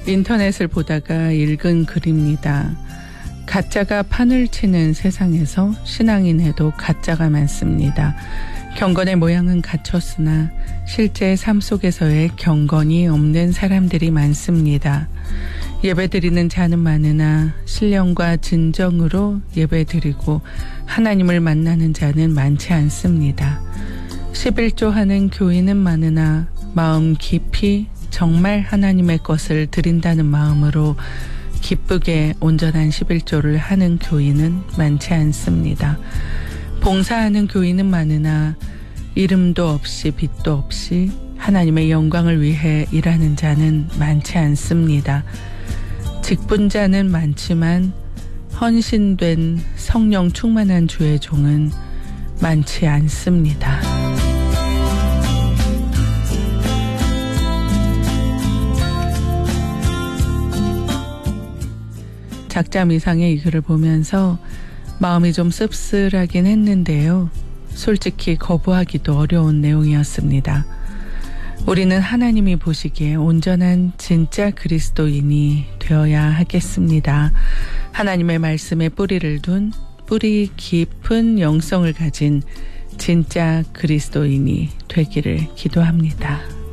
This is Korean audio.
인터넷을 보다가 읽은 글입니다. 가짜가 판을 치는 세상에서 신앙인에도 가짜가 많습니다. 경건의 모양은 갖췄으나 실제 삶 속에서의 경건이 없는 사람들이 많습니다. 예배드리는 자는 많으나 신령과 진정으로 예배드리고 하나님을 만나는 자는 많지 않습니다. 11조 하는 교인은 많으나 마음 깊이 정말 하나님의 것을 드린다는 마음으로 기쁘게 온전한 11조를 하는 교인은 많지 않습니다. 봉사하는 교인은 많으나 이름도 없이 빛도 없이 하나님의 영광을 위해 일하는 자는 많지 않습니다. 직분자는 많지만 헌신된 성령 충만한 주의 종은 많지 않습니다. 작자미상의 이 글을 보면서 마음이 좀 씁쓸하긴 했는데요. 솔직히 거부하기도 어려운 내용이었습니다. 우리는 하나님이 보시기에 온전한 진짜 그리스도인이 되어야 하겠습니다. 하나님의 말씀에 뿌리를 둔 뿌리 깊은 영성을 가진 진짜 그리스도인이 되기를 기도합니다.